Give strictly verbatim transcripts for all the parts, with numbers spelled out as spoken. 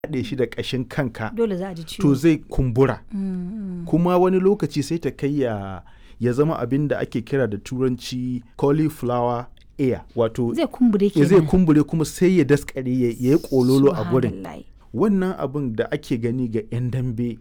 haɗe shi da ƙashin kanka dole za a ji ciwo. to zai kumbura. Mm, mm. Kuma wani lokaci sai ta kai ya ya zama abin da ake kira da turanci cauliflower ear, wato Zai kumbure ya kenan. zai kumbure kuma sai ya daskare ya ya yi kololo a gurin. Subhanallah. Wannan abin da ake gani ga 'yan dambe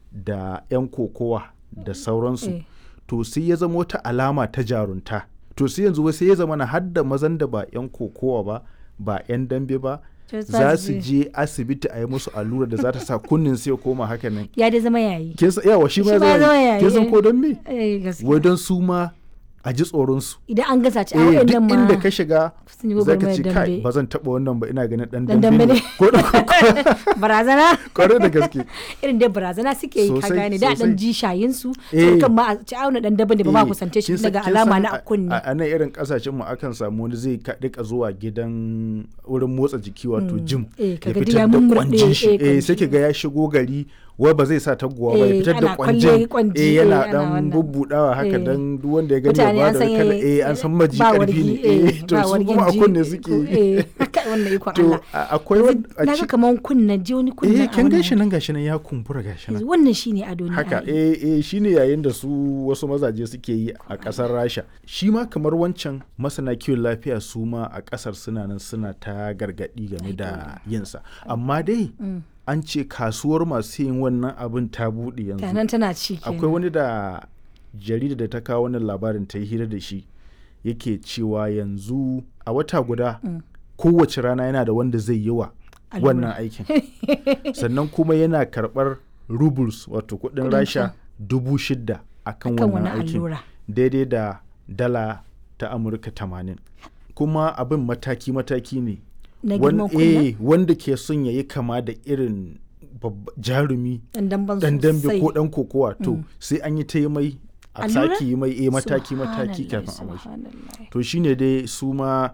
da 'yan kokowa da sauransu Eh. to sai ya zama wata alama ta jarunta. To sai yanzu wai sai ya zama na hadda mazan da ba 'yan kokowa ba ba 'yan dambe ba To za su je asibiti a yi musu allura da za ta sa kunnin sai ya koma haka nan. Ya dai zama yayi. Kin san yawa shi ma Shi ya ma ya zama zama yayi. Kin san yayi. ko don me? Eh, gaskiya. Wai don su ma a ji tsoron su. Idan an gasa ci a Eh, waɗannan duk ma inda ka shiga sun yi za ka gwagwarmayar ce kai dambe. ba zan taɓa wannan ba ina ganin ɗan Dan dambe dambe ne. ne. Ko da ko Barazana. kwarai da gaske. Irin dai barazana suke yi ka Sosai, gane da dan sosai. ji shayin su. Eh. Sai kan ma a ci auna dan daban da ba ma Eh, kusance shi kin san- daga kin alama san na a- kunni. A a nan irin kasashen mu akan samu wani zai ka- rika zuwa gidan wurin motsa jiki wato gym Eh, ya kaga duk fitar ya da mummurɗe, kwanjin shi. eh, Eh, sai kwanji. ki ga ya shigo gari wai ba zai sa taguwa ba ya Eh, fitar da ana kwalle kwanjin. kwanji, Eh, eh, yana ana dan wannan. bubbudawa haka Eh. dan duk wanda ya gani ya Mutane ba an da san kala eh, eh an san maji ba karfi wargi, ne. eh, Eh, to ba su wargin kuma a ji, kunne suke yi. eh, haka wannan ikon To Allah. a- akwai wani a Na ga ci- kaman kunnan ji wani kunnan eh a kin wannan gashi nan gashi nan ya kumbura gashi nan. wannan shine ado ne Haka ai. eh eh shine yayin da su wasu mazaje suke yi a ƙasar Rasha. Shi ma kamar wancan masana kiwon lafiya su ma a ƙasar suna nan suna ta gargaɗi game da yinsa. Amma dai an ce kasuwar masu yin wannan abin ta buɗe yanzu. Tanan tana ci kenan. Akwai wani da jarida da ta kawo wannan labarin ta yi hira da shi yake cewa yanzu a wata guda kowace rana yana da wanda zai yi wa Allura. wannan aikin. Sannan kuma yana karɓar rubles wato kuɗin Kuɗin rasha can. dubu shida akan Akan wannan wannan aikin allura. daidai da dala ta amurka tamanin. Kuma abin mataki-mataki ne. Na Wan- girman kunnan. eh, wanda ke son ya yi kama da irin babba- jarumi Dan damban dan dambe sosai. ko dan kokowa to sai an yi ta yi mai a Allura? sake yi mai eh, mataki-mataki Subhanallah, kafin a mashi. subhanallah. To shine dai su ma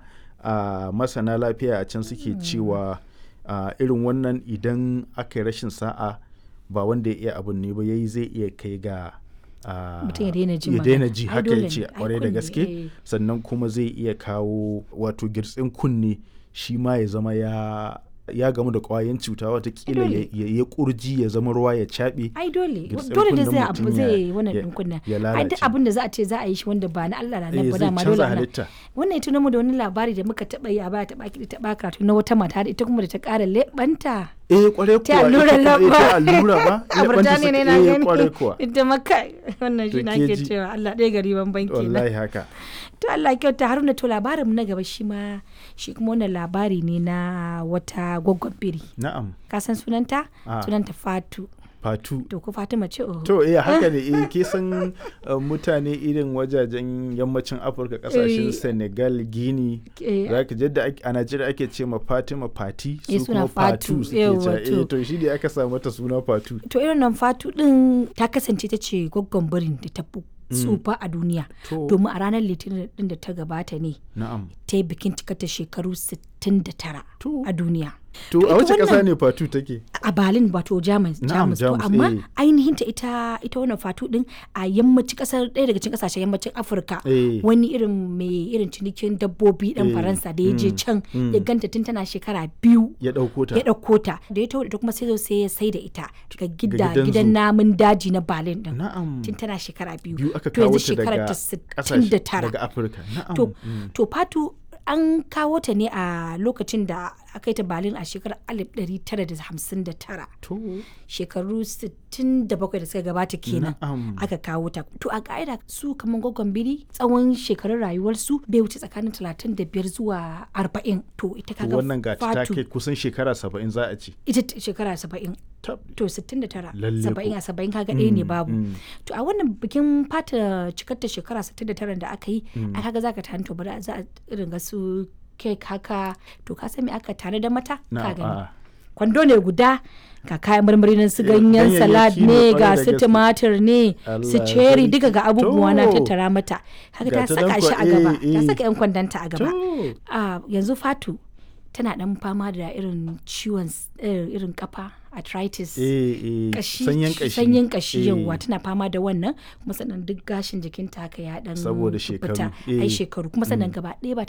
a masana lafiya a can suke cewa a irin wannan idan aka yi rashin sa'a ba wanda ya iya abin ne ba yayi zai iya kai ga a, Mutum ya daina jin ya daina magana. ji Ai haka dole ya ce ne, ai kwarai da kunne, gaske eh. sannan kuma zai iya kawo wato girtsin kunne shi ma ya zama ya ya gamu da kwayan cuta watakila dole. ya ya kurji ya zama ruwa ya caɓe. Ai dole Girtsin dole da kunnen zai mutum abu ya- zai wannan ya- din kunna. ya Ai duk lalace. abin da za a ce za a yi shi wanda ba na Allah na Eh, nan ba zai dama canza dole ana. halitta. Wannan ya tuna mu da wani labari da muka taba yi a baya taba kiɗi taba karatu na wata mata da ita kuma da ta ƙara leɓanta. Eh kwarai kuwa Ta allura ita kuma- eh, labba. ta allura ba A leɓanta Burtaniya ne suka- na eh, gani. kwarai kuwa Ita maka wannan shi To na ke ke ji. cewa Allah ɗaya gari ban banki na. wallahi haka. To Allah kyauta Haruna to labarin mu na gaba shi ma shi kuma wannan labari ne na wata gwaggon biri. Na'am Ka san sunanta? Ah. Sunanta Fatu. Fatu. To ko Fatima ce oh. To eh haka ne eh ke san uh, mutane irin wajajen yammacin Afirka kasashen Eh. Senegal, Guinea Eh. zaka je da ake- a Najeriya ake ce ma Fatima Fati Eh, su suna kuma Fatu, Fatu suke yawwa, ce to. eh to shi ne aka samu mata suna Fatu. To irin nan Fatu din ta kasance ta ce gwaggon birin da ta fi tsufa a duniya. To. Domin a ranar litinin din da ta gabata ne Na'am. ta yi bikin cikata shekaru sittin da tara To. a duniya. To ita a wace kasa wannan- ne Fatu take? A Berlin wato Jamus. Na'am, Jamus. To Jamus, amma eh. ainihin ta ita ita wannan Fatu din a yammacin kasar ɗaya daga cikin kasashen yammacin Afirka. Eh. Wani irin mai irin cinikin dabbobi dan Eh, Faransa da ya je mm, can mm. ya ganta tun tana shekara biyu. Ya ɗauko ta. Ya ɗauko ta da ya taho da ita kuma sai zo sai ya sai da ita ga gida gidan gidan zoo. namun daji na Berlin din. Na'am. Tun tana shekara biyu. Biyu aka To kawo yanzu ta shekarar daga ta sittin da tara. daga Afirka. Na'am. To, to Fatu an kawo ta ne a lokacin da aka yi ta Berlin a shekarar alif ɗari tara da hamsin da tara. To. Shekaru sittin da bakwai da suka gabata kenan Na'am. aka kawo ta. To a ka'ida su kamar gwaggon biri tsawon shekarun rayuwarsu bai wuce tsakanin talatin da biyar zuwa arba'in. To ita To kaga wannan gata ta Fatu kai kusan shekara saba'in za a ce. ita t- shekara saba'in. Tab. To sittin da tara Lalle saba'in ko. a saba'in kaga ɗaya ne babu. mm. To a wannan bikin fata cikar ta shekara sittin da tara da aka yi a kaga za ka tani to bari za a irin ga su kek haka to ka san me aka tare da mata ka Na'am, gani a'a. kwando ne guda ga kayan marmari nan su Eh, ganyen ganyayyaki salad ne ne kwarai ga da su gaske. tumatir ne su Allah cherry sarki. duka ga abubuwa na To. tattara mata haka Ga ta ta saka nan shi kwa- a gaba eh, ta eh. saka yan kwandanta a gaba To. a yanzu Fatu tana dan fama da irin ciwon s- eh, irin kafa arthritis Eh, eh, kashi sanyin kashi. sanyin kashi Eh, yauwa tana fama da wannan kuma sannan duk gashin jikinta haka ya dan Saboda fita shekaru, eh. ai shekaru kuma sannan gaba ɗaya ba ta